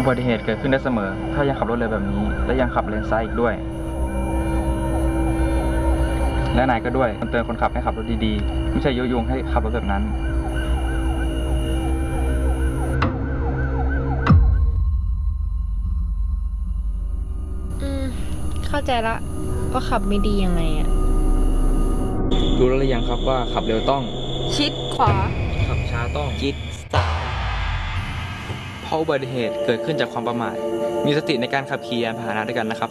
อุบัติเหตุเกิดขึ้นได้เสมอถ้ายังขับรถเร็วแบบนี้และยังขับเลนซ้ายอีกด้วยและนายก็ด้วยควรเตือนคนขับให้ขับรถดีๆไม่ใช่ยุยงให้ขับรถแบบนั้นเข้าใจละว่าขับไม่ดียังไงอะรู้แล้วหรือยังครับว่าขับเร็วต้องชิดขวาขับช้าต้องชิดซ้ายเพราะอุบัติเหตุเกิดขึ้นจากความประมาทมีสติในการขับขี่ยานพาหนะด้วยกันนะครับ